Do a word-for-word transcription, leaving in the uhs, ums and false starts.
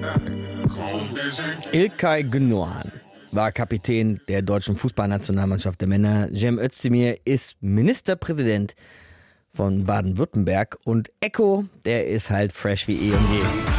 İlkay Gündoğan war Kapitän der deutschen Fußballnationalmannschaft der Männer. Cem Özdemir ist Ministerpräsident von Baden-Württemberg und Echo, der ist halt fresh wie eh und je.